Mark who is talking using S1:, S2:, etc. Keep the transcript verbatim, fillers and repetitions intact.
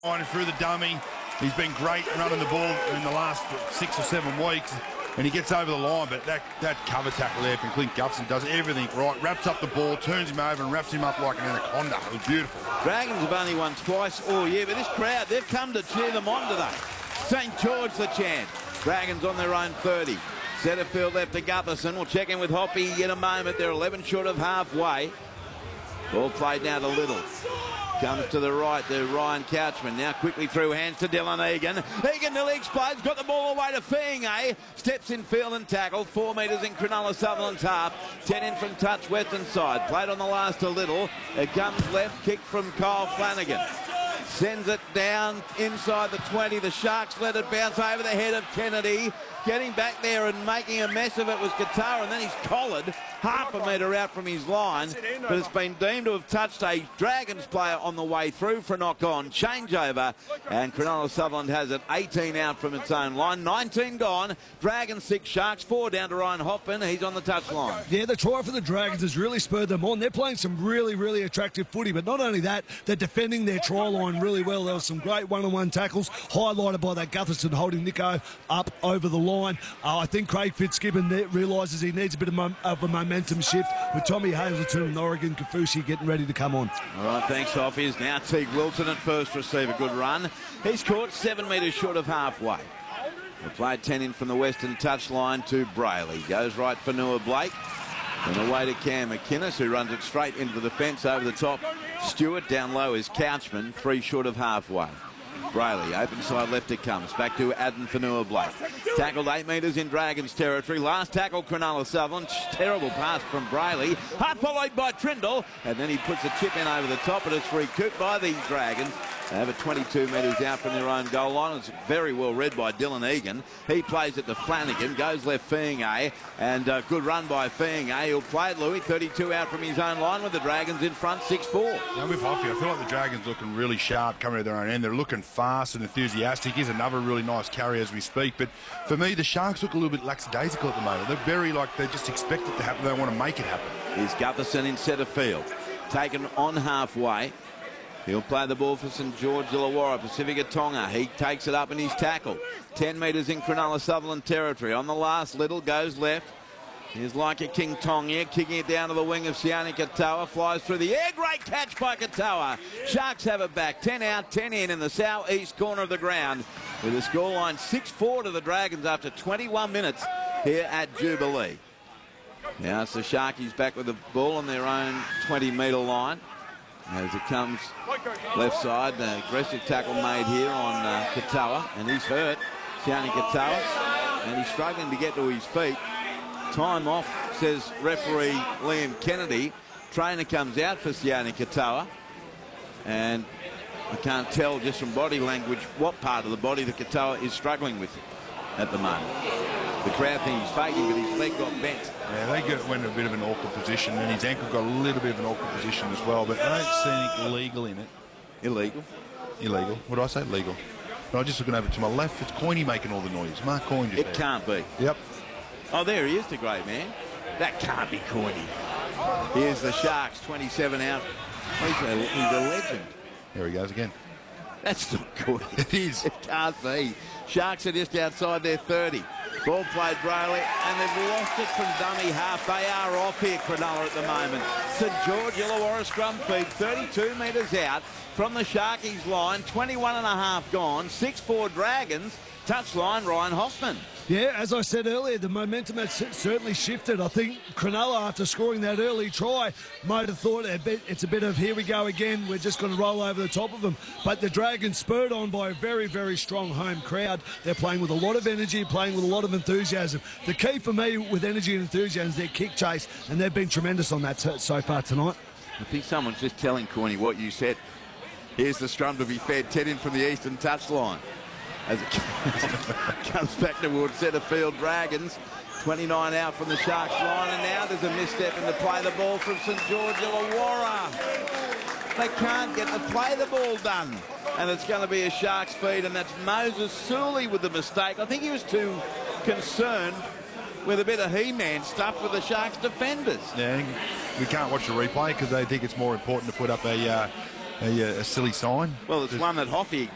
S1: Through the dummy. He's been great running the ball in the last six or seven weeks, and he gets over the line, but that, that cover tackle there from Clint Gutherson does everything right, wraps up the ball, turns him over and wraps him up like an anaconda. It was beautiful.
S2: Dragons have only won twice all year, but this crowd, they've come to cheer them on today. Saint George the chant. Dragons on their own thirty. Setterfield left to Gutherson. We'll check in with Hoppy in a moment. They're eleven short of halfway. Ball played now to Little. Comes to the right to Ryan Couchman. Now quickly through hands to Dylan Egan. Egan nearly explodes. Got the ball away to Feainga. Steps in field and tackle. Four metres in Cronulla Sutherland's half. Ten in from touch western side. Played on the last to Little. It comes left. Kick from Kyle Flanagan. Sends it down inside the twenty. The Sharks let it bounce over the head of Kennedy. Getting back there and making a mess of it was Katoa, and then he's collared half a metre out from his line, but it's been deemed to have touched a Dragons player on the way through for a knock-on. Changeover, and Cronulla Sutherland has it eighteen out from its own line. nineteen gone. Dragons six, Sharks four down to Ryan Hoffman. He's on the touch line.
S3: Yeah, the try for the Dragons has really spurred them on. They're playing some really, really attractive footy, but not only that, they're defending their try line really well. There was some great one-on-one tackles, highlighted by that Gutherson holding Nico up over the line. Uh, I think Craig Fitzgibbon realises he needs a bit of, mom of a momentum shift with Tommy Hazelton and Oregon Kafusi getting ready to come on.
S2: All right, thanks, Hoffy. Is now Teague Wilson at first receiver. Good run. He's caught seven metres short of halfway. The play ten in from the western touchline to Brayley. Goes right for Noah Blake. And away to Cam McInnes, who runs it straight into the fence over the top. Stewart down low is Couchman, three short of halfway. Brayley, open side left it comes. Back to Adam Fanua Blake. Tackled eight metres in Dragons territory. Last tackle, Cronulla Sutherland. Terrible pass from Brayley. Hard followed by Trindle. And then he puts a chip in over the top, but it's recouped by the Dragons. They have it twenty-two metres out from their own goal line. It's very well read by Dylan Egan. He plays it to Flanagan. Goes left Feainga. And a good run by Feainga. He'll play it, Louis. thirty-two out from his own line with the Dragons in front, six four.
S1: Now with Hoffy, I feel like the Dragons looking really sharp coming to their own end. They're looking fast and enthusiastic. Here's another really nice carry as we speak. But for me, the Sharks look a little bit lackadaisical at the moment. They're very like they just expect it to happen. They want to make it happen.
S2: Here's Gutherson in centre field. Taken on halfway. He'll play the ball for St George Illawarra. Pacifica Tonga. He takes it up and he's tackled. ten metres in Cronulla Sutherland territory. On the last, Little goes left. Here's like a King Tong here, kicking it down to the wing of Sione Katoa. Flies through the air. Great catch by Katoa. Sharks have it back. ten out, ten in in the southeast corner of the ground. With a scoreline six four to the Dragons after twenty-one minutes here at Jubilee. Now it's the Sharkies back with the ball on their own twenty metre line. As it comes left side, an aggressive tackle made here on uh, Katoa, and he's hurt, Sione Katoa, and he's struggling to get to his feet. Time off, says referee Liam Kennedy. Trainer comes out for Sione Katoa, and I can't tell just from body language what part of the body that Katoa is struggling with at the moment. The crowd think he's faking, but his leg got bent.
S1: Yeah, they got, went in a bit of an awkward position, and his ankle got a little bit of an awkward position as well, but I don't see anything illegal in it.
S2: Illegal?
S1: Illegal. What did I say? Legal. But I'm just looking over to my left. It's Coyne making all the noise. Mark Coyne just
S2: It there. Can't be.
S1: Yep.
S2: Oh, there he is, the great man. That can't be Coyne. Here's the Sharks, twenty-seven out. He's a, he's a legend.
S1: There he goes again.
S2: That's not good.
S1: It is.
S2: It can't be. Sharks are just outside their thirty. Ball played Brayley, and they've lost it from dummy half. They are off here, Cronulla, at the moment. St George Illawarra scrum feed, thirty-two metres out from the Sharkies line. twenty-one and a half gone. six four Dragons. Touchline, Ryan Hoffman.
S3: Yeah, as I said earlier, the momentum has certainly shifted. I think Cronulla, after scoring that early try, might have thought a bit, it's a bit of here we go again, we're just going to roll over the top of them. But the Dragons, spurred on by a very, very strong home crowd, they're playing with a lot of energy, playing with a lot of enthusiasm. The key for me with energy and enthusiasm is their kick chase, and they've been tremendous on that so far tonight.
S2: I think someone's just telling Coyne what you said. Here's the scrum to be fed, ten in from the eastern touchline. As it comes back towards centre field, Dragons. twenty-nine out from the Sharks line, and now there's a misstep in the play the ball from St George Illawarra. They can't get the play the ball done, and it's going to be a Sharks feed, and that's Moses Suley with the mistake. I think he was too concerned with a bit of He-Man stuff with the Sharks defenders.
S1: Yeah, we can't watch the replay because they think it's more important to put up a, uh, a, a silly sign.
S2: Well, it's
S1: Just,
S2: one that Hoffy